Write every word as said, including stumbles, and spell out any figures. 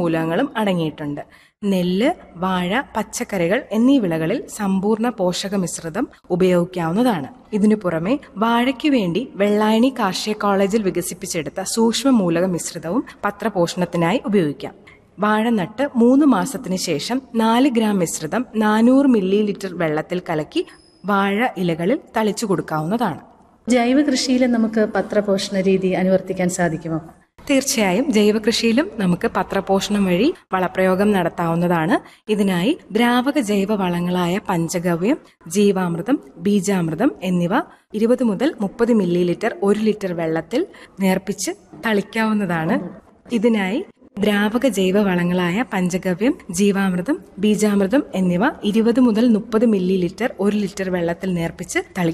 സൂക്ഷ്മമൂലകങ്ങളും അടങ്ങിയിട്ടുണ്ട്. നെല്ല്, വാഴ, പച്ചക്കറികൾ എന്നീ വിളകളിൽ സമ്പൂർണ്ണ പോഷക മിശ്രിതം ഉപയോഗിക്കാവുന്നതാണ്. ഇതിനു പുറമെ വാഴയ്ക്കു വേണ്ടി വെള്ളായണി കാർഷിക കോളേജിൽ വികസിപ്പിച്ചെടുത്ത സൂക്ഷ്മമൂലക മിശ്രിതവും പത്രപോഷണത്തിനായി ഉപയോഗിക്കാം. വാഴ നട്ട് മൂന്ന് മാസത്തിന് ശേഷം നാല് ഗ്രാം മിശ്രിതം നാനൂറ് മില്ലി ലിറ്റർ വെള്ളത്തിൽ കലക്കി വാഴ ഇലകളിൽ തളിച്ചു കൊടുക്കാവുന്നതാണ്. ജൈവ കൃഷിയിൽ നമുക്ക് പത്രപോഷണ രീതി അനുവർത്തിക്കാൻ സാധിക്കുമോ? തീർച്ചയായും ജൈവകൃഷിയിലും നമുക്ക് പത്രപോഷണം വഴി വളപ്രയോഗം നടത്താവുന്നതാണ്. ഇതിനായി ദ്രാവക ജൈവ വളങ്ങളായ പഞ്ചഗവ്യം, ജീവാമൃതം, ബീജാമൃതം എന്നിവ ഇരുപത് മുതൽ മുപ്പത് മില്ലി ലിറ്റർ ഒരു ലിറ്റർ വെള്ളത്തിൽ നേർപ്പിച്ച് തളിക്കാവുന്നതാണ്. ഇതിനായി ദ്രാവക ജൈവ വളങ്ങളായ പഞ്ചഗവ്യം, ജീവാമൃതം, ബീജാമൃതം എന്നിവ ഇരുപത് മുതൽ മുപ്പത് മില്ലി ലിറ്റർ ഒരു ലിറ്റർ വെള്ളത്തിൽ നേർപ്പിച്ച് തളിക്കുക.